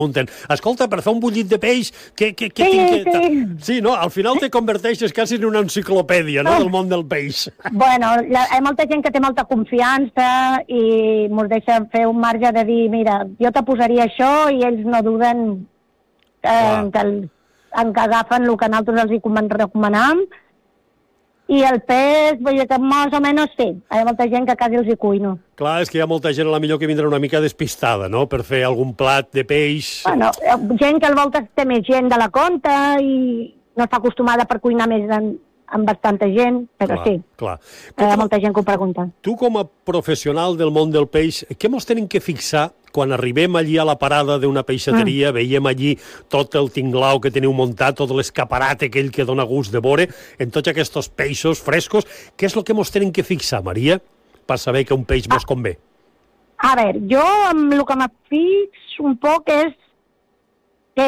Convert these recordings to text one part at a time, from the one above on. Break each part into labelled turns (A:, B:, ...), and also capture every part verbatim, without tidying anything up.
A: pregunten, escolta, per fer un bullit de peix, què, què, què
B: Sí,
A: tinc que...
B: sí.
A: Sí, no? Al final te converteixes quasi en una enciclopèdia, no?, del món del peix.
B: Bueno, hi ha, hi ha molta gent que té molta confiança i mos deixa fer un marge de dir, mira, jo te posaria això, i ells no duden eh, en, que el, en que agafen el que nosaltres els hi recomanam. I el peix, vull dir que més o menys sí. Hi ha molta gent que quasi els hi cuino.
A: Clar, és que hi ha molta gent a la millor que vindrà una mica despistada, no?, per fer algun plat de peix.
B: Bueno, gent que al volta té més gent de la compta i no està acostumada per cuinar més en, amb bastanta gent, però
A: clar,
B: sí.
A: Clar.
B: Hi ha molta gent que ho pregunta.
A: Tu, com a professional del món del peix, què mos tenim que fixar quan arribem allí a la parada d'una peixateria, mm. veiem allí tot el tinglau que teniu muntat, tot l'escaparat aquell que dona gust de veure, en tots aquests peixos frescos, què és el que mos tenim que fixar, Maria, per saber que un peix mos convé?
B: A veure, jo amb el que me fix un poc és que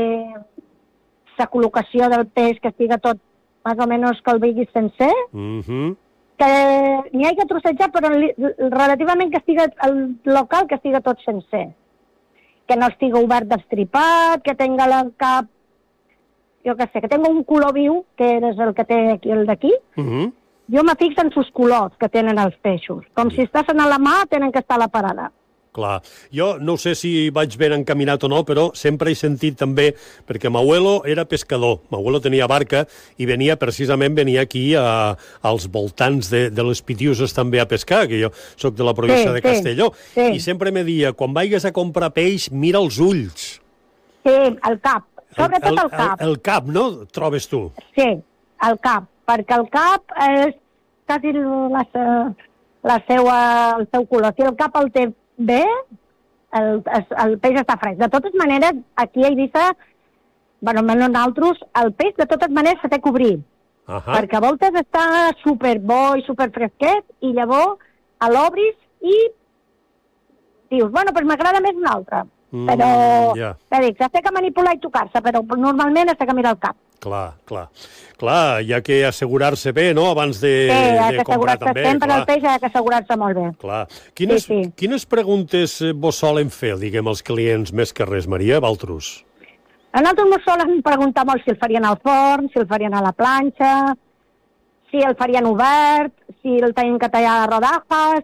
B: la col·locació del peix, que estiga tot més o menys que el veiguis sencer,
A: Mhm.
B: que n'hi hagi que trossejar, però li, relativament que estiga el local que estiga tot sencer. Que no estiga obert destripat, que tenga el cap, jo què sé, que tenga un color viu, que és el que té aquí, el d'aquí.
A: Mhm.
B: Jo me fixo en sus colors que tenen els peixos. Com si estaven a la mà, tenen que estar a la parada.
A: Clar. Jo no sé si vaig ben encaminat o no, però sempre he sentit també, perquè m'abuelo era pescador, m'abuelo tenia barca i venia, precisament, venia aquí a, als voltants de, de les Pitiuses també a pescar, que jo sóc de la província
B: Sí,
A: de
B: sí,
A: Castelló,
B: sí.
A: i sempre me dia, quan vagis a comprar peix, mira els ulls.
B: Sí, el cap. Sobretot el, el cap.
A: El, el cap, no? Trobes tu?
B: Sí, el cap. Perquè el cap és quasi la, la seua, el seu color. Si el cap el té bé, el, el peix està fresc. De totes maneres, aquí a Eivissa, bueno, menys nosaltres, el peix de totes maneres s'ha de cobrir.
A: Uh -huh.
B: Perquè a voltes està superbo i superfresquet, i llavors l'obris i dius, bueno, doncs m'agrada més un altre.
A: Mm,
B: però,
A: yeah.
B: ja dic, s'ha de manipular i tocar-se, però normalment s'ha de mirar el cap.
A: Clar, clar. Clar, hi ha que assegurar-se bé, no?, abans de,
B: sí, ha
A: de
B: que
A: comprar
B: assegurar-se
A: també.
B: sempre
A: Clar.
B: el peix, ha que assegurar-se molt bé.
A: Clar. Quines,
B: Sí, sí.
A: quines preguntes vos solen fer, diguem, els clients més que res, Maria Baltrus?
B: A nosaltres ens solen preguntar molt si el farien al forn, si el farien a la planxa, si el farien obert, si el tenim que tallar a rodajas,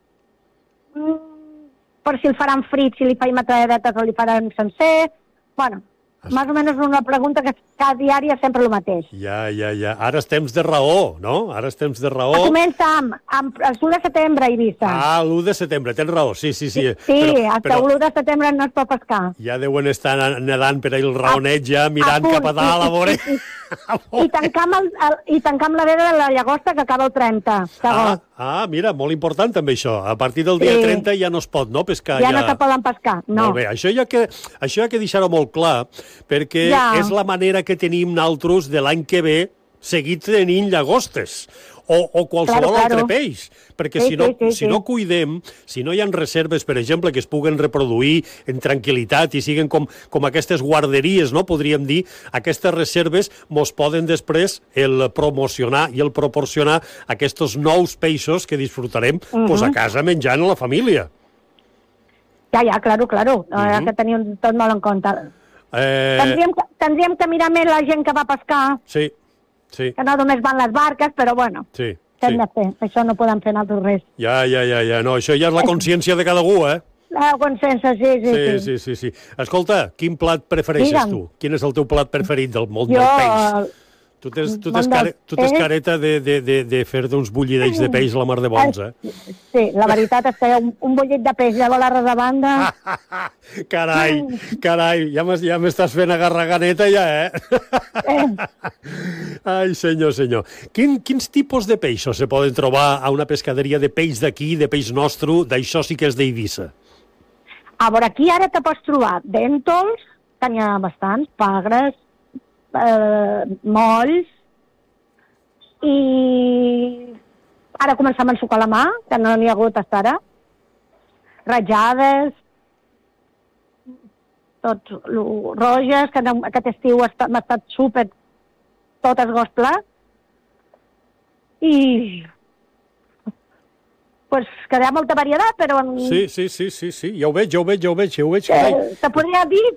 B: mm, per si el faran frit, si li faim a talladetes o li faran sencer. Bueno, es... més o menys una pregunta que cada diari és sempre el mateix.
A: Ja, ja, ja. Ara és temps de raó, no? Ara és temps de raó.
B: Comença amb, amb el l'u de setembre a Eivissa.
A: Ah, l'u de setembre, tens raó, sí, sí, sí.
B: Sí,
A: però,
B: fins
A: però...
B: l'u de setembre no es pot pescar.
A: Ja deuen estar nedant per ahí el raonet ja, mirant
B: a punt,
A: cap a dalt, a veure...
B: I, i, i, tancam el, el, I tancam la veda de la llagosta, que acaba el trenta.
A: Ah, ah, mira, molt important també això. A partir del dia sí. trenta ja no es pot, no?, pescar.
B: Ja,
A: ja
B: no se poden pescar, no.
A: Molt bé, això hi ha que, això hi ha que deixar-ho molt clar, perquè
B: ja.
A: és la manera que tenim naltros de l'any que ve seguir tenint llagostes. O, o qualsevol
B: claro, claro.
A: altre peix, perquè
B: sí,
A: si, no,
B: sí, sí,
A: si
B: sí.
A: no cuidem, si no hi ha reserves, per exemple, que es puguen reproduir en tranquil·litat i siguen com, com aquestes guarderies, no podríem dir, aquestes reserves mos poden després el promocionar i el proporcionar aquests nous peixos que disfrutarem uh -huh. pues, a casa menjant a la família.
B: Ja, ja, claro, claro, uh -huh. que tenim tot molt en compte. Eh... Tendríem, que, tendríem que mirar més la gent que va pescar.
A: Sí. Sí.
B: Que no només van les barques, però bueno,
A: sí,
B: què
A: sí.
B: hem de fer? Això no podem fer nosaltres res.
A: Ja, ja, ja, ja. No, això ja és la consciència de cada algú, eh?
B: La consciència, sí, sí,
A: sí.
B: sí.
A: Sí, sí, sí. Escolta, quin plat prefereixes
B: Digue'm.
A: tu? Quin és el teu plat preferit del món
B: jo,
A: del peix? Tu tens, tu tens, care, tu tens careta de, de, de, de fer d'uns bullideix de peix la mar de bons, eh?
B: Sí, la veritat és que un, un bullit de peix de volar de banda...
A: Carai, carai, ja m'estàs fent agarraganeta ja, eh?
B: eh?
A: Ai, senyor, senyor. Quin, quins tipus de peixos se poden trobar a una pescaderia de peix d'aquí, de peix nostre, d'això sí que és d'Eivissa?
B: A veure, aquí ara te pots trobar dèntols, que n'hi ha bastants, pagres, eh, molls, i ara començam a ensucar la mà, que no n'hi ha hagut fins ara, ratjades, tots roges, que aquest estiu hem estat súper tot el gos pla, i pues, que hi ha molta varietat, però...
A: Sí, sí, sí, sí, sí, ja ho veig, ja ho veig, ja ho veig, ja ho veig.
B: Eh, te podria dir